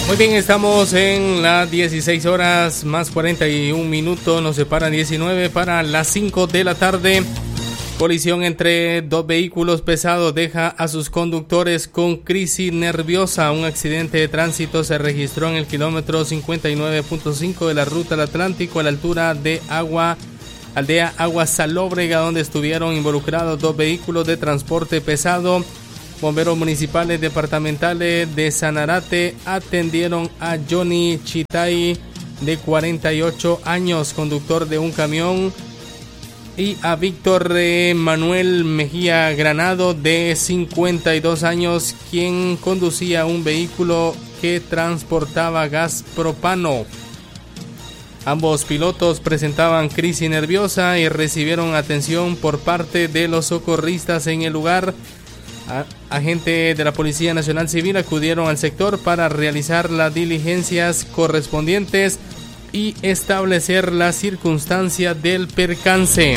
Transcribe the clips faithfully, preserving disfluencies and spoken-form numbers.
Muy bien, estamos en las dieciséis horas más cuarenta y un minutos, nos separan diecinueve para las cinco de la tarde. Colisión entre dos vehículos pesados deja a sus conductores con crisis nerviosa. Un accidente de tránsito se registró en el kilómetro cincuenta y nueve punto cinco de la ruta al Atlántico a la altura de Agua, aldea Agua Salóbrega, donde estuvieron involucrados dos vehículos de transporte pesado. Bomberos municipales departamentales de Sanarate atendieron a Johnny Chitay, de cuarenta y ocho años, conductor de un camión, y a Víctor eh, Manuel Mejía Granado, de cincuenta y dos años, quien conducía un vehículo que transportaba gas propano. Ambos pilotos presentaban crisis nerviosa y recibieron atención por parte de los socorristas en el lugar. Agentes de la Policía Nacional Civil acudieron al sector para realizar las diligencias correspondientes y establecer las circunstancias del percance.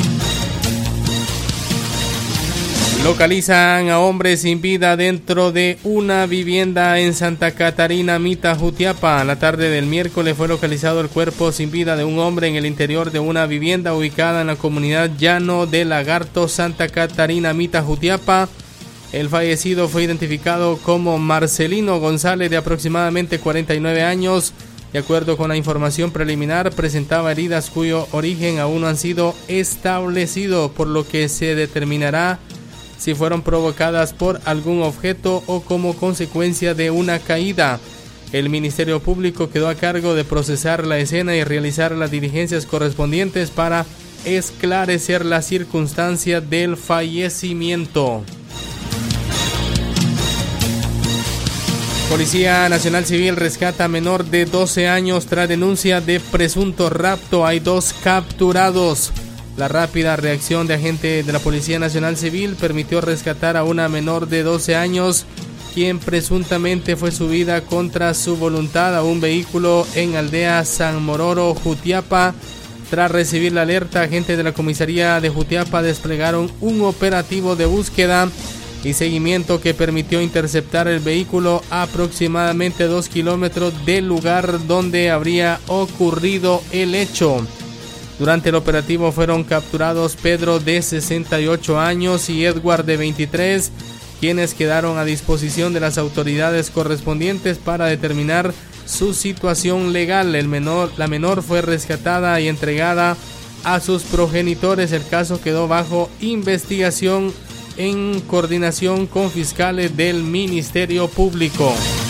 Localizan a hombre sin vida dentro de una vivienda en Santa Catarina Mita, Jutiapa. A la tarde del miércoles fue localizado el cuerpo sin vida de un hombre en el interior de una vivienda ubicada en la comunidad Llano de Lagarto, Santa Catarina Mita, Jutiapa. El fallecido fue identificado como Marcelino González, de aproximadamente cuarenta y nueve años. De acuerdo con la información preliminar, presentaba heridas cuyo origen aún no han sido establecido, por lo que se determinará si fueron provocadas por algún objeto o como consecuencia de una caída. El Ministerio Público quedó a cargo de procesar la escena y realizar las diligencias correspondientes para esclarecer las circunstancias del fallecimiento. Policía Nacional Civil rescata a menor de doce años tras denuncia de presunto rapto. Hay dos capturados. La rápida reacción de agentes de la Policía Nacional Civil permitió rescatar a una menor de doce años, quien presuntamente fue subida contra su voluntad a un vehículo en aldea San Mororo, Jutiapa. Tras recibir la alerta, agentes de la comisaría de Jutiapa desplegaron un operativo de búsqueda y seguimiento que permitió interceptar el vehículo a aproximadamente dos kilómetros del lugar donde habría ocurrido el hecho. Durante el operativo fueron capturados Pedro, de sesenta y ocho años, y Edward, de veintitrés, quienes quedaron a disposición de las autoridades correspondientes para determinar su situación legal. El menor, la menor fue rescatada y entregada a sus progenitores. El caso quedó bajo investigación en coordinación con fiscales del Ministerio Público.